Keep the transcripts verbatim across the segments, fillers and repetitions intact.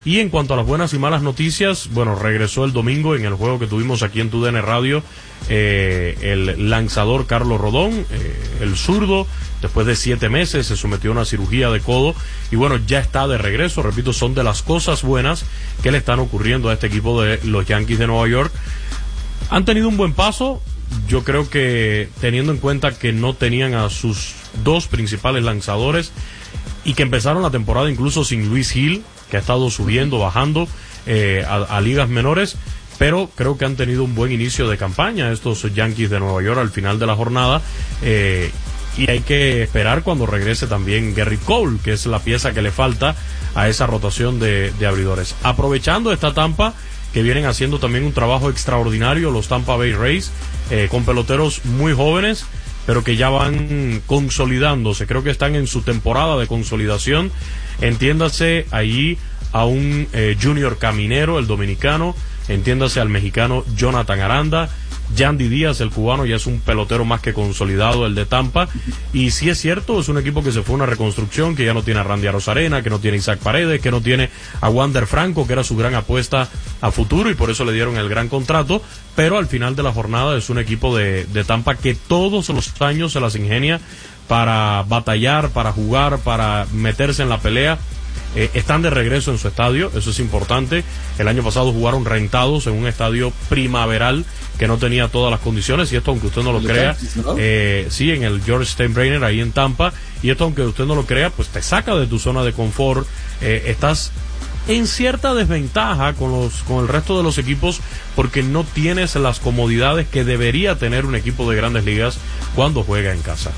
Y en cuanto a las buenas y malas noticias, bueno, regresó el domingo en el juego que tuvimos aquí en T U D N Radio, eh, el lanzador Carlos Rodón, eh, el zurdo, después de siete meses se sometió a una cirugía de codo y bueno, ya está de regreso. Repito, son de las cosas buenas que le están ocurriendo a este equipo de los Yankees de Nueva York. Han tenido un buen paso, yo creo que teniendo en cuenta que no tenían a sus dos principales lanzadores y que empezaron la temporada incluso sin Luis Gil, que ha estado subiendo, bajando eh, a, a ligas menores, pero creo que han tenido un buen inicio de campaña estos Yankees de Nueva York al final de la jornada, eh, y hay que esperar cuando regrese también Gerrit Cole, que es la pieza que le falta a esa rotación de, de abridores. Aprovechando esta Tampa, que vienen haciendo también un trabajo extraordinario los Tampa Bay Rays, eh, con peloteros muy jóvenes, pero que ya van consolidándose. Creo que están en su temporada de consolidación. Entiéndase allí a un eh, Junior Caminero, el dominicano, entiéndase al mexicano Jonathan Aranda, Yandy Díaz, el cubano, ya es un pelotero más que consolidado, el de Tampa. Y sí es cierto, es un equipo que se fue a una reconstrucción, que ya no tiene a Randy Arozarena, que no tiene a Isaac Paredes, que no tiene a Wander Franco, que era su gran apuesta a futuro y por eso le dieron el gran contrato, pero al final de la jornada es un equipo de, de Tampa que todos los años se las ingenia para batallar, para jugar, para meterse en la pelea. Eh, están de regreso en su estadio, eso es importante. El año pasado jugaron rentados en un estadio primaveral que no tenía todas las condiciones, y esto aunque usted no lo crea, eh, sí, en el George Steinbrenner ahí en Tampa, y esto aunque usted no lo crea, pues te saca de tu zona de confort. Eh, estás en cierta desventaja con los con el resto de los equipos porque no tienes las comodidades que debería tener un equipo de Grandes Ligas cuando juega en casa.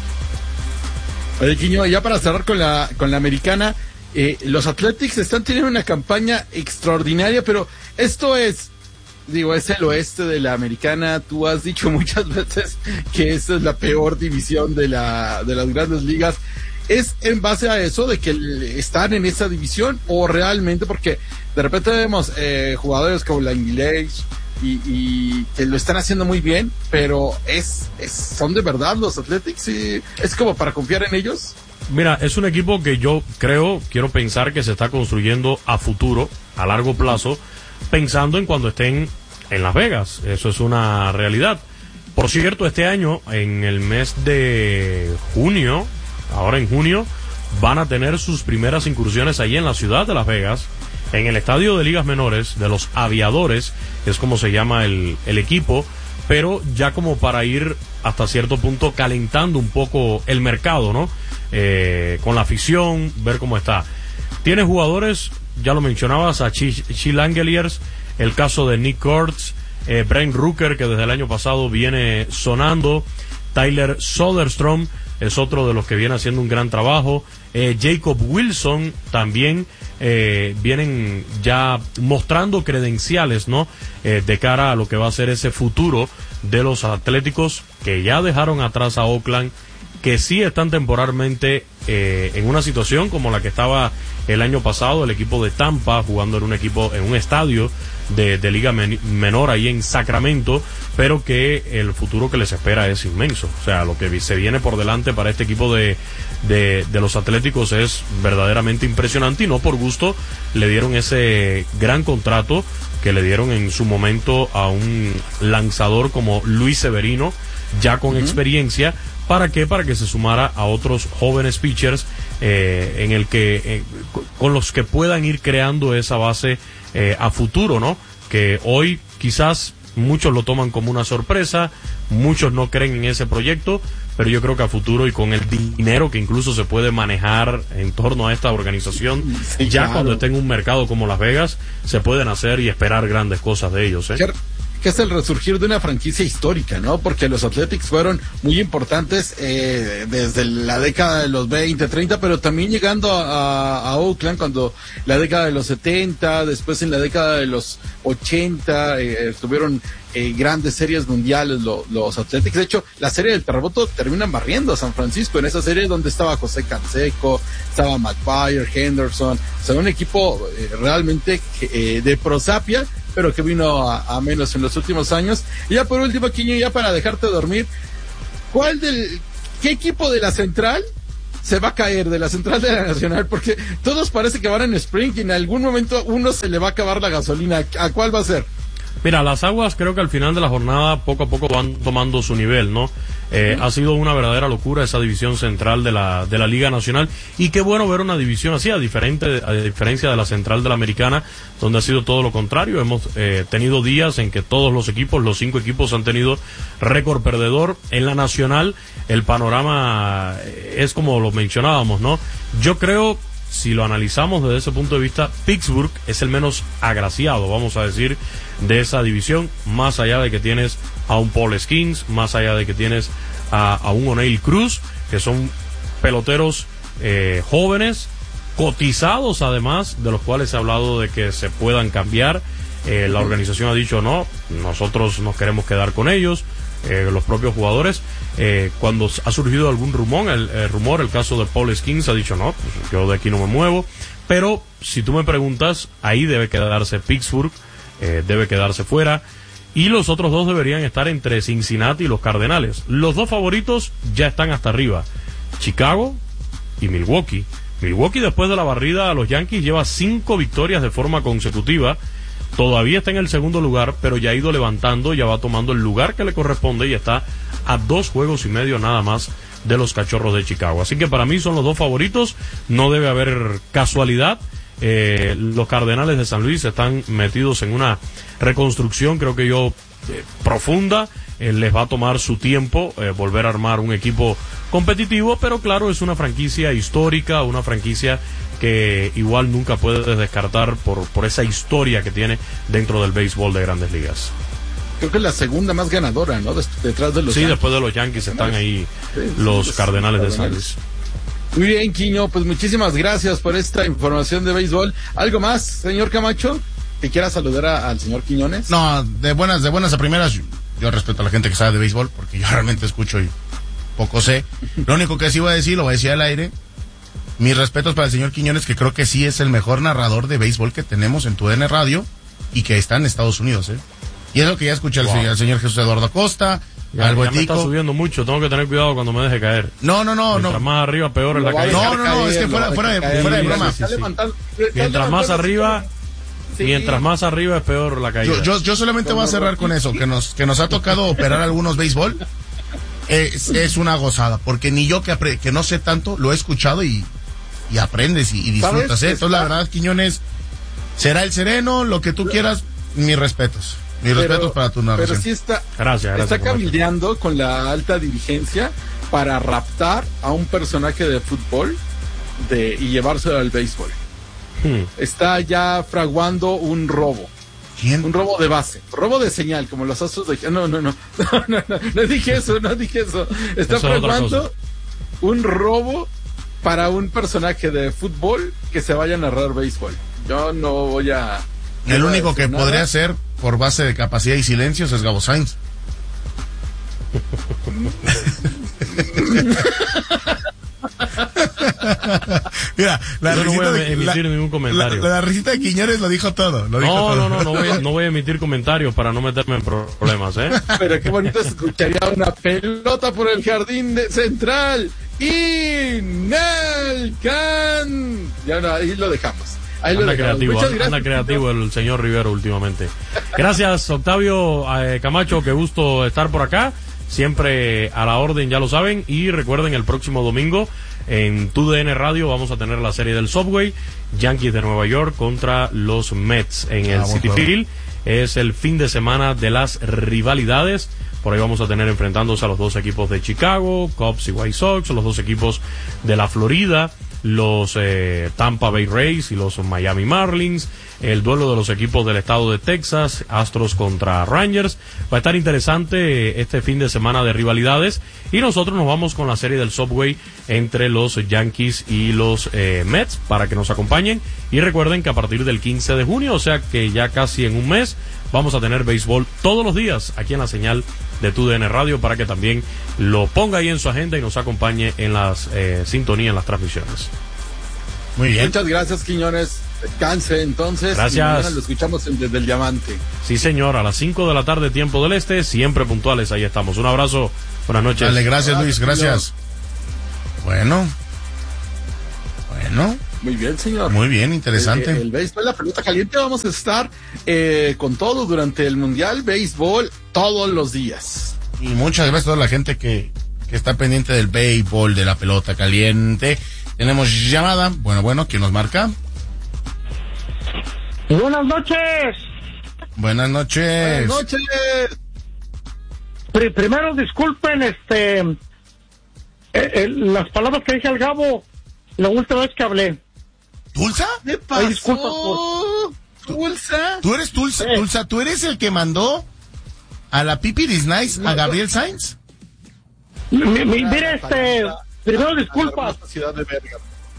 Oye, Quiño, ya para cerrar con la con la americana, eh, los Athletics están teniendo una campaña extraordinaria, pero esto es, digo, es el oeste de la americana. Tú has dicho muchas veces que esta es la peor división de la de las Grandes Ligas. ¿Es en base a eso de que están en esa división o realmente porque de repente vemos eh, jugadores como Langley y, y que lo están haciendo muy bien, pero es, es son de verdad los Athletics y es como para confiar en ellos? Mira, es un equipo que yo creo, quiero pensar que se está construyendo a futuro, a largo plazo, pensando en cuando estén en Las Vegas. Eso es una realidad. Por cierto, este año, en el mes de junio, ahora en junio, van a tener sus primeras incursiones allí en la ciudad de Las Vegas, en el estadio de ligas menores de los Aviadores, es como se llama el, el equipo, pero ya como para ir hasta cierto punto calentando un poco el mercado, ¿no? Eh, con la afición, ver cómo está. Tiene jugadores, ya lo mencionabas, a Chi, Chi Langeliers, el caso de Nick Kurtz, eh, Brent Rooker, que desde el año pasado viene sonando, Tyler Soderstrom es otro de los que viene haciendo un gran trabajo, eh, Jacob Wilson también, eh, vienen ya mostrando credenciales, ¿no? Eh, de cara a lo que va a ser ese futuro de los Atléticos, que ya dejaron atrás a Oakland, que sí están temporalmente eh, en una situación como la que estaba el año pasado el equipo de Tampa, jugando en un equipo, en un estadio de, de liga men- menor ahí en Sacramento, pero que el futuro que les espera es inmenso. O sea, lo que se viene por delante para este equipo de, de, de los Atléticos es verdaderamente impresionante, y no por gusto le dieron ese gran contrato que le dieron en su momento a un lanzador como Luis Severino, ya con uh-huh. experiencia. ¿Para qué? Para que se sumara a otros jóvenes pitchers eh, en el que eh, con los que puedan ir creando esa base eh, a futuro, ¿no? Que hoy quizás muchos lo toman como una sorpresa, muchos no creen en ese proyecto, pero yo creo que a futuro y con el dinero que incluso se puede manejar en torno a esta organización, sí, ya claro, cuando esté en un mercado como Las Vegas, se pueden hacer y esperar grandes cosas de ellos, ¿eh? Que es el resurgir de una franquicia histórica, ¿no? Porque los Athletics fueron muy importantes eh, desde la década de los veinte, treinta, pero también llegando a, a Oakland cuando la década de los setenta, después en la década de los ochenta, eh, tuvieron eh, grandes series mundiales lo, los Athletics. De hecho, la serie del terremoto terminan barriendo a San Francisco, en esa serie donde estaba José Canseco, estaba McGwire, Henderson, o sea, un equipo eh, realmente eh, de prosapia, pero que vino a, a menos en los últimos años. Y ya por último, Quiño, ya para dejarte dormir, ¿cuál del, qué equipo de la Central se va a caer de la central de la Nacional? Porque todos parece que van en sprint y en algún momento uno se le va a acabar la gasolina. ¿A cuál va a ser? Mira, las aguas creo que al final de la jornada poco a poco van tomando su nivel, ¿no? Eh, uh-huh. Ha sido una verdadera locura esa división central de la de la Liga Nacional, y qué bueno ver una división así, a, diferente, a diferencia de la central de la Americana, donde ha sido todo lo contrario. Hemos eh, tenido días en que todos los equipos, los cinco equipos han tenido récord perdedor. En la Nacional el panorama es como lo mencionábamos, ¿no? Yo creo, si lo analizamos desde ese punto de vista, Pittsburgh es el menos agraciado, vamos a decir, de esa división, más allá de que tienes a un Paul Skeens, más allá de que tienes a, a un O'Neal Cruz, que son peloteros eh, jóvenes, cotizados además, de los cuales se ha hablado de que se puedan cambiar. Eh, la organización ha dicho no, nosotros nos queremos quedar con ellos. Eh, los propios jugadores, eh, cuando ha surgido algún rumor, el, el rumor, el caso de Paul Skeens ha dicho no, pues yo de aquí no me muevo. Pero si tú me preguntas, ahí debe quedarse Pittsburgh, eh, debe quedarse fuera, y los otros dos deberían estar entre Cincinnati y los Cardenales. Los dos favoritos ya están hasta arriba, Chicago y Milwaukee. Milwaukee, después de la barrida a los Yankees, lleva cinco victorias de forma consecutiva. Todavía está en el segundo lugar, pero ya ha ido levantando, ya va tomando el lugar que le corresponde y está a dos juegos y medio nada más de los Cachorros de Chicago. Así que para mí son los dos favoritos, no debe haber casualidad. Eh, los Cardenales de San Luis están metidos en una reconstrucción, creo que yo, eh, profunda. Eh, les va a tomar su tiempo eh, volver a armar un equipo competitivo, pero claro, es una franquicia histórica, una franquicia que igual nunca puedes descartar por, por esa historia que tiene dentro del béisbol de Grandes Ligas. Creo que es la segunda más ganadora, ¿no? Detrás de los Sí, Yankees. Después de los Yankees están ahí sí, los sí, Cardenales de San Luis. Muy bien, Quiño, pues muchísimas gracias por esta información de béisbol. ¿Algo más, señor Camacho? ¿Que quiera saludar a, al señor Quiñones? No, de buenas, de buenas a primeras, yo, yo respeto a la gente que sabe de béisbol, porque yo realmente escucho y poco sé. Lo único que sí voy a decir, lo voy a decir al aire. Mis respetos para el señor Quiñones, que creo que sí es el mejor narrador de béisbol que tenemos en tu D N Radio y que está en Estados Unidos, ¿eh? Y es lo que ya escuché al, wow. señor, al señor Jesús Eduardo Acosta, ya, al ya Botico. Me está subiendo mucho, tengo que tener cuidado cuando me deje caer. No, no, no. Mientras no. más arriba, peor es la caída. No, no, no, es que fuera, fuera, de, caer, fuera de broma. Sí, sí, sí. Mientras más arriba... Sí. Mientras más arriba es peor la caída. Yo, yo, yo solamente voy a cerrar con eso, que nos, que nos ha tocado operar algunos béisbol. Es, es una gozada, porque ni yo que, apre, que no sé tanto, lo he escuchado y, y aprendes y, y disfrutas, ¿eh? Entonces, la verdad, Quiñones, será el sereno, lo que tú quieras, mis respetos. Mis pero, respetos para tu narración. Pero sí está, gracias, gracias, está cabildeando con la alta dirigencia para raptar a un personaje de fútbol de, y llevárselo al béisbol. Hmm. Está ya fraguando un robo. ¿Quién? Un robo de base, robo de señal, como los astros de... No, no, no, no, no, no, no dije eso, no dije eso. Está eso fraguando un robo para un personaje de fútbol que se vaya a narrar béisbol. Yo no voy a... No El voy único a que nada. podría ser por base de capacidad y silencios es Gabo Sainz. Mira, la Yo no voy a de, emitir la, ningún comentario. La, la risita de Quiñones lo dijo todo. Lo dijo no, todo. no, no, no voy, a, no voy a emitir comentarios para no meterme en problemas, ¿eh? Pero qué bonito se escucharía una pelota por el jardín de central. Inalcan. Ya no, ahí lo dejamos. Ahí anda lo creativo, anda, anda creativo el señor Rivero últimamente. Gracias, Octavio eh, Camacho, qué gusto estar por acá. Siempre a la orden, ya lo saben. Y recuerden, el próximo domingo en tu D N Radio vamos a tener la serie del Subway, Yankees de Nueva York contra los Mets en el ah, Citi Field. Es el fin de semana de las rivalidades. Por ahí vamos a tener enfrentándose a los dos equipos de Chicago, Cubs y White Sox, los dos equipos de la Florida, los eh, Tampa Bay Rays y los Miami Marlins, el duelo de los equipos del estado de Texas, Astros contra Rangers. Va a estar interesante este fin de semana de rivalidades y nosotros nos vamos con la serie del Subway entre los Yankees y los eh, Mets para que nos acompañen. Y recuerden que a partir del quince de junio, o sea que ya casi en un mes, vamos a tener béisbol todos los días aquí en la señal de tu D N Radio para que también lo ponga ahí en su agenda y nos acompañe en las eh, sintonía, en las transmisiones. Muy bien. Muchas gracias, Quiñones. Descanse entonces. Gracias. Y mañana lo escuchamos en, desde el Diamante. Sí, señor, a las cinco de la tarde, tiempo del este, siempre puntuales, ahí estamos. Un abrazo, buenas noches. Dale, gracias, Luis, gracias. Bueno, Bueno. Muy bien, señor. Muy bien, interesante. El, el béisbol, la pelota caliente, vamos a estar eh, con todo durante el Mundial Béisbol todos los días. Y muchas gracias a toda la gente que, que está pendiente del béisbol, de la pelota caliente. Tenemos llamada. Bueno, bueno, ¿quién nos marca? Buenas noches. Buenas noches. Buenas noches. Pr- primero disculpen este eh, eh, las palabras que dije al Gabo la última vez que hablé. ¿Tulsa? ¿Qué pasó? Ay, disculpa por- ¿Tulsa? ¿Tú eres Tulsa? Eh. Tulsa, ¿tú eres el que mandó a la Pipi Is Nice a No, Gabriel Sainz? Mi- mi- Mire, este, primero disculpas, Ciudad de Verga.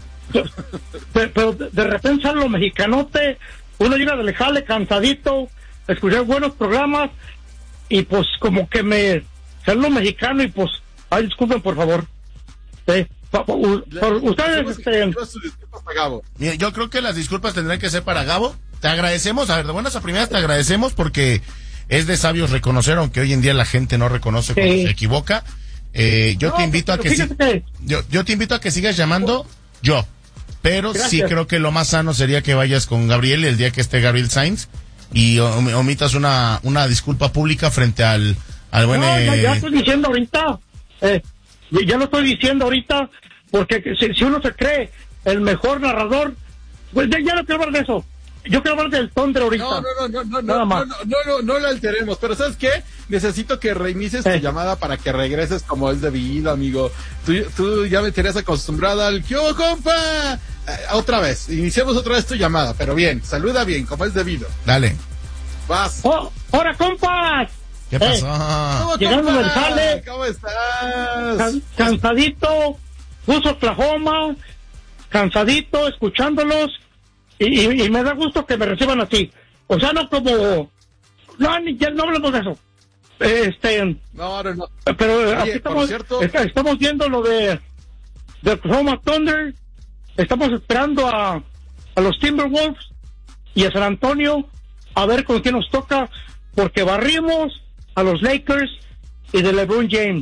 pe- pero de, de repente sale lo mexicanote, uno llega del jale cansadito, escuché buenos programas y pues como que me sale lo mexicano y pues, ay, disculpen por favor. Sí, pa- pa- u- por ustedes, este, Mira, yo creo que las disculpas tendrán que ser para Gabo. Te agradecemos, a ver, de buenas a primeras te agradecemos porque es de sabios reconocer, aunque hoy en día la gente no reconoce cuando Sí. se equivoca. Eh, yo No, te invito a pero que, si- fíjate que- yo, yo te invito a que sigas llamando yo, pero sí Gracias. creo que lo más sano sería que vayas con Gabriel el día que esté Gabriel Sainz y om- omitas una una disculpa pública frente al al buen No, no, eh, ya estoy diciendo ahorita, eh, ya ya lo estoy diciendo ahorita, porque si, si uno se cree el mejor narrador, pues ya, ya no quiero hablar de eso. Yo quiero hablar del Thunder ahorita. No, no, no, no, Nada no, más. no, no, no, no lo alteremos, pero ¿sabes qué? Necesito que reinicies tu Eh. llamada para que regreses como es debido, amigo. Tú, tú ya me tenías acostumbrada al ¿qué hubo, compa? Eh, otra vez, iniciamos otra vez tu llamada, pero bien, saluda bien, como es debido. Dale. Vas. Oh, ¡Hola, compas! ¿Qué Eh, pasó? ¿Cómo, llegando compa? del jale. ¿Cómo estás? can- cansadito, puso Oklahoma, cansadito, escuchándolos, y, y, y me da gusto que me reciban así. O sea, no como... No, ni- ya no hablamos de eso. Este... No, no, no. Pero Oye, aquí por estamos, cierto- está- estamos viendo lo de, de Oklahoma Thunder, estamos esperando a, a los Timberwolves y a San Antonio a ver con quién nos toca, porque barrimos a los Lakers y de LeBron James.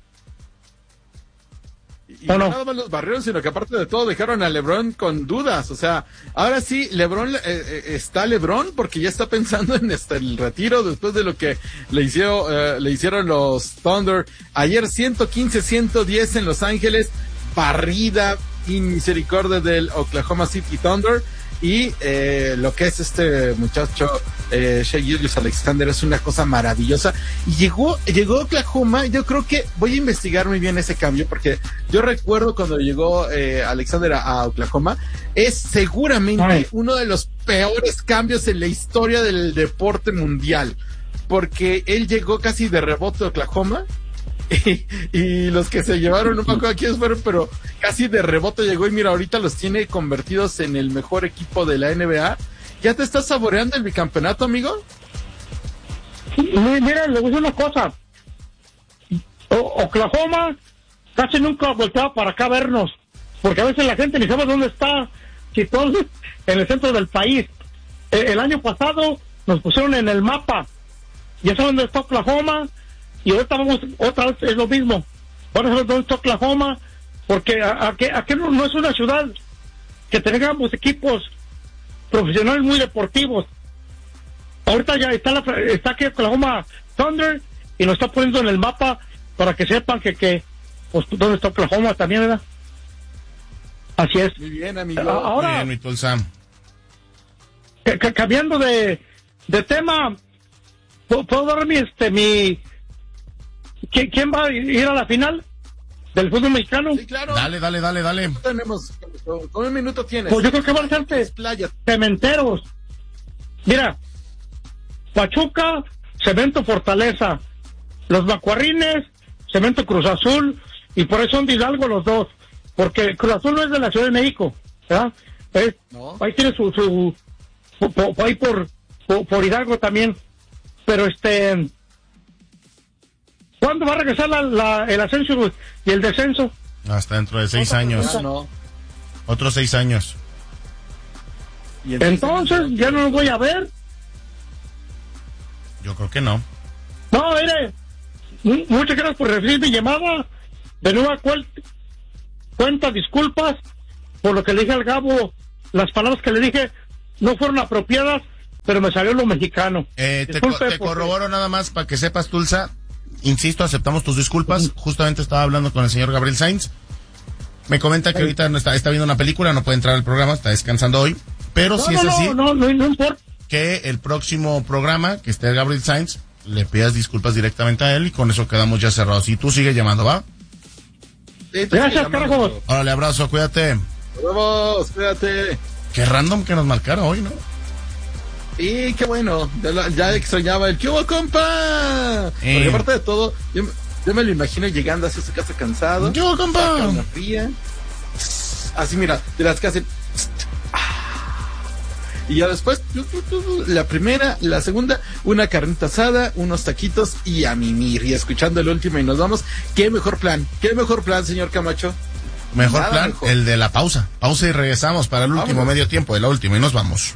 Y ¿O no no? nada más los barrieron, sino que aparte de todo dejaron a LeBron con dudas. O sea, ahora sí, LeBron, eh, eh, está LeBron porque ya está pensando en este, el retiro después de lo que le hicieron, eh, le hicieron los Thunder. Ayer ciento quince ciento diez en Los Ángeles, barrida y misericordia del Oklahoma City Thunder. Y eh, lo que es este muchacho, eh, Shai Gilgeous-Alexander, es una cosa maravillosa. Y llegó, llegó a Oklahoma, yo creo que voy a investigar muy bien ese cambio, porque yo recuerdo cuando llegó eh, Alexander a, a Oklahoma, es seguramente Ay. uno de los peores cambios en la historia del deporte mundial, porque él llegó casi de rebote a Oklahoma. Y, y los que se llevaron, no me acuerdo quiénes fueron, pero casi de rebote llegó y mira, ahorita los tiene convertidos en el mejor equipo de la N B A. ¿Ya te estás saboreando el bicampeonato, amigo? Mi- Mira, le voy a decir una cosa. O- Oklahoma casi nunca volteaba para acá a vernos, porque a veces la gente ni sabe dónde está, situados en el centro del país. Eh, El año pasado nos pusieron en el mapa, ya saben dónde está Oklahoma, y ahorita vamos, otra vez es lo mismo. Vamos a ver dónde está Oklahoma, porque a- aquí, aquí no, no es una ciudad que tengamos equipos profesionales muy deportivos. Ahorita ya está, la, está aquí Oklahoma Thunder y lo está poniendo en el mapa para que sepan que, que pues, dónde está Oklahoma también, ¿verdad? Así es. Muy bien, amigo. Ah, ahora- Bien, mi Tulsa. Ca- ca- cambiando de, de tema, ¿puedo, puedo dar mi, este, mi, ¿qui- ¿quién va a ir a la final del fútbol mexicano? Sí, claro. Dale, dale, dale, dale. Tenemos, ¿cómo un minuto tienes? Pues yo creo que van a ser te- Playa. cementeros. Mira, Pachuca, Cemento Fortaleza, los Macuarrines, Cemento Cruz Azul, y por eso son de Hidalgo los dos, porque Cruz Azul no es de la Ciudad de México, ¿verdad? Es- No. Ahí tiene su, su, po- po- ahí por, por, por Hidalgo también, pero este, ¿cuándo va a regresar la, la- el ascenso y el descenso? Hasta dentro de seis años. Ah, no. Otros seis años. Y Entonces, ya no lo voy a ver. Yo creo que no. No, mire, mu- muchas gracias por recibir mi llamada. De nueva cuel- cuenta, disculpas. por lo que le dije al Gabo, las palabras que le dije no fueron apropiadas, pero me salió lo mexicano. Eh, te, co- te corroboro nada más para que sepas, Tulsa. Insisto, aceptamos tus disculpas. Uh-huh. Justamente estaba hablando con el señor Gabriel Sainz. Me comenta que Ay. ahorita no está, está viendo una película, no puede entrar al programa, está descansando hoy. Pero no, si no, es así, no, no, no importa. Que el próximo programa, que esté Gabriel Sainz, le pidas disculpas directamente a él y con eso quedamos ya cerrados. Y tú sigues llamando, ¿va? Sí, gracias, carajos. Órale, abrazo, cuídate. Vamos, cuídate. Qué random que nos marcara hoy, ¿no? Y qué bueno, ya, ya extrañaba el ¿qué hubo, compa? Eh. Porque aparte de todo, yo, yo me lo imagino llegando hacia su casa cansado. ¿Qué hubo, compa? Una fría. Así, mira, de las que hacen. Y ya después, la primera, la segunda, una carnita asada, unos taquitos y a mimir. Y escuchando el último y nos vamos. ¿Qué mejor plan? ¿Qué mejor plan, señor Camacho? Mejor Nada plan, mejor. El de la pausa. Pausa y regresamos para el último Vámonos. medio tiempo de la última y nos vamos.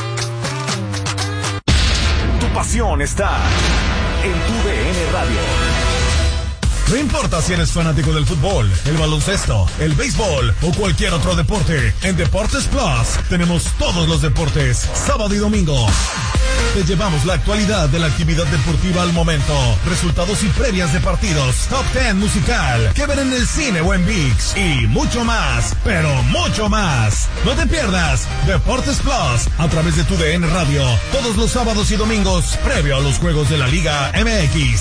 Tu pasión está en tu D N Radio. No importa si eres fanático del fútbol, el baloncesto, el béisbol o cualquier otro deporte, en Deportes Plus tenemos todos los deportes, sábado y domingo. Te llevamos la actualidad de la actividad deportiva al momento, resultados y previas de partidos, top diez musical, que ver en el cine o en ViX y mucho más, pero mucho más. No te pierdas Deportes Plus a través de tu D N Radio, todos los sábados y domingos, previo a los juegos de la Liga M X.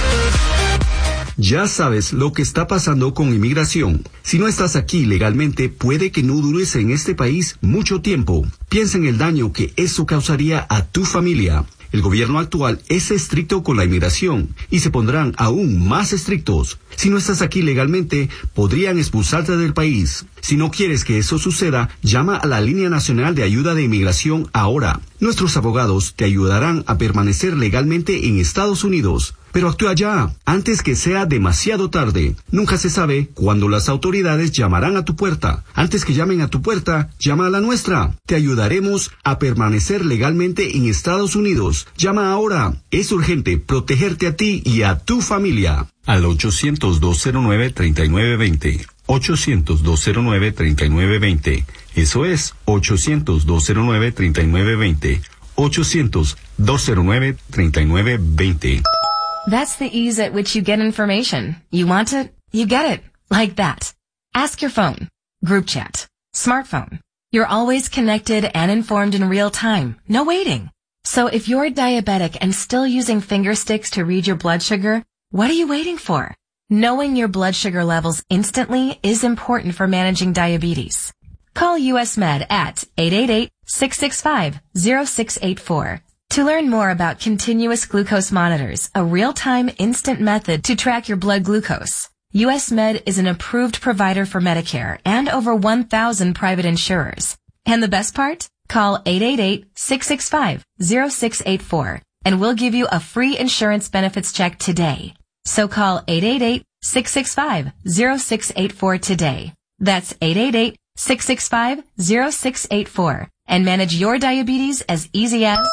Ya sabes lo que está pasando con inmigración. Si no estás aquí legalmente, puede que no dures en este país mucho tiempo. Piensa en el daño que eso causaría a tu familia. El gobierno actual es estricto con la inmigración y se pondrán aún más estrictos. Si no estás aquí legalmente, podrían expulsarte del país. Si no quieres que eso suceda, llama a la Línea Nacional de Ayuda de Inmigración ahora. Nuestros abogados te ayudarán a permanecer legalmente en Estados Unidos. Pero actúa ya, antes que sea demasiado tarde. Nunca se sabe cuándo las autoridades llamarán a tu puerta. Antes que llamen a tu puerta, llama a la nuestra. Te ayudaremos a permanecer legalmente en Estados Unidos. Llama ahora. Es urgente protegerte a ti y a tu familia. Al ochocientos, dos cero nueve, treinta y nueve veinte. ochocientos, dos cero nueve, treinta y nueve veinte. Eso es ochocientos, dos cero nueve, treinta y nueve veinte. ochocientos, dos cero nueve, treinta y nueve veinte. That's the ease at which you get information. You want it, you get it. Like that. Ask your phone. Group chat. Smartphone. You're always connected and informed in real time. No waiting. So if you're diabetic and still using finger sticks to read your blood sugar, what are you waiting for? Knowing your blood sugar levels instantly is important for managing diabetes. Call U S Med at eight eight eight, six six five, zero six eight four. To learn more about continuous glucose monitors, a real-time instant method to track your blood glucose, U S Med is an approved provider for Medicare and over one thousand private insurers. And the best part? Call eight eight eight, six six five, zero six eight four and we'll give you a free insurance benefits check today. So call eight eight eight, six six five, zero six eight four today. That's eight eight eight, six six five, zero six eight four and manage your diabetes as easy as...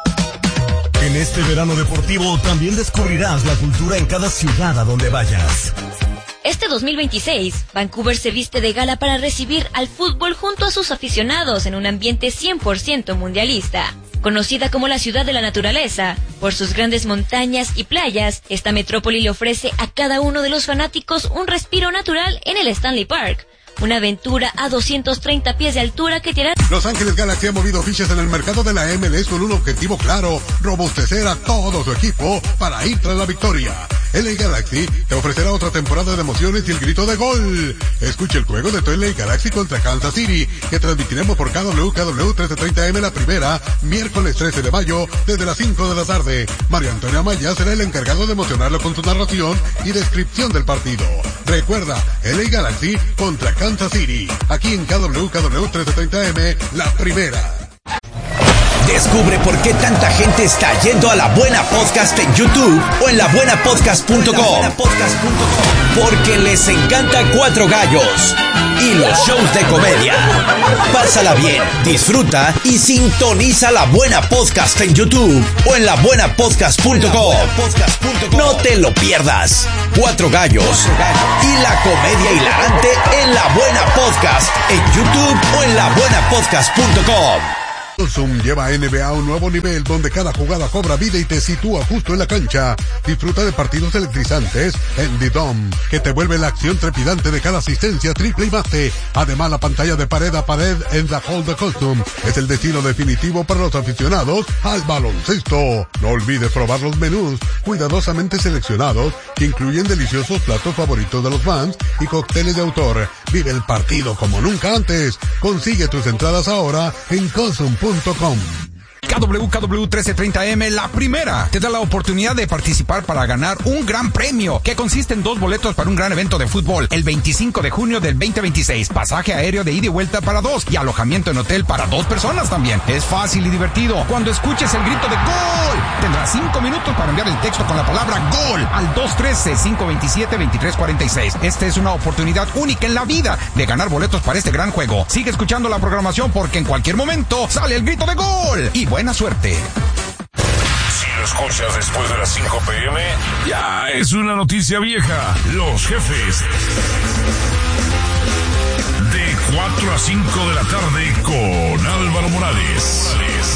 En este verano deportivo también descubrirás la cultura en cada ciudad a donde vayas. Este dos mil veintiséis, Vancouver se viste de gala para recibir al fútbol junto a sus aficionados en un ambiente cien por ciento mundialista. Conocida como la ciudad de la naturaleza, por sus grandes montañas y playas, esta metrópoli le ofrece a cada uno de los fanáticos un respiro natural en el Stanley Park. Una aventura a doscientos treinta pies de altura que te hará... Los Ángeles Galaxy ha movido fichas en el mercado de la M L S con un objetivo claro: robustecer a todo su equipo para ir tras la victoria. L A Galaxy te ofrecerá otra temporada de emociones y el grito de gol. Escucha el juego de tu L A Galaxy contra Kansas City, que transmitiremos por K W K W trece treinta M la primera, miércoles trece de mayo, desde las cinco de la tarde. Mario Antonio Amaya será el encargado de emocionarlo con su narración y descripción del partido. Recuerda, L A Galaxy contra Kansas City, aquí en K W K W trece treinta M, la primera. Descubre por qué tanta gente está yendo a La Buena Podcast en YouTube o en la buena podcast punto com. Porque les encanta Cuatro Gallos y los shows de comedia. Pásala bien, disfruta y sintoniza La Buena Podcast en YouTube o en la buena podcast punto com. No te lo pierdas. Cuatro Gallos y la comedia hilarante en La Buena Podcast en YouTube o en la buena podcast punto com. Zoom lleva a N B A a un nuevo nivel donde cada jugada cobra vida y te sitúa justo en la cancha. Disfruta de partidos electrizantes en The Dome, que te vuelve la acción trepidante de cada asistencia, triple y mate. Además, la pantalla de pared a pared en The Hall de Custom es el destino definitivo para los aficionados al baloncesto. No olvides probar los menús cuidadosamente seleccionados que incluyen deliciosos platos favoritos de los fans y cócteles de autor. Vive el partido como nunca antes. Consigue tus entradas ahora en Custom punto com. K W K W trece treinta M, la primera, te da la oportunidad de participar para ganar un gran premio, que consiste en dos boletos para un gran evento de fútbol, el veinticinco de junio del veinte veintiséis, pasaje aéreo de ida y vuelta para dos, y alojamiento en hotel para dos personas también. Es fácil y divertido. Cuando escuches el grito de ¡Gol!, tendrás cinco minutos para enviar el texto con la palabra ¡Gol! al dos uno tres, cinco dos siete, dos tres cuatro seis. Esta es una oportunidad única en la vida de ganar boletos para este gran juego. Sigue escuchando la programación porque en cualquier momento sale el grito de ¡Gol! Y buena suerte. Si lo escuchas después de las cinco p m, ya es una noticia vieja. Los jefes. De cuatro a cinco de la tarde con Álvaro Morales.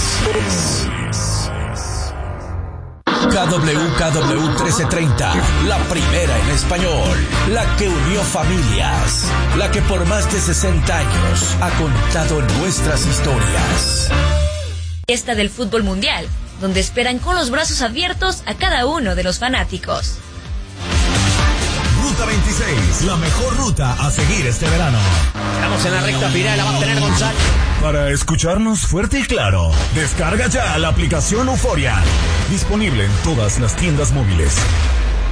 K W K W trece treinta, la primera en español, la que unió familias, la que por más de sesenta años ha contado nuestras historias. Fiesta del fútbol mundial, donde esperan con los brazos abiertos a cada uno de los fanáticos. Ruta veintiséis, la mejor ruta a seguir este verano. Estamos en la recta final, la va a tener González. Para escucharnos fuerte y claro, descarga ya la aplicación Euforia. Disponible en todas las tiendas móviles.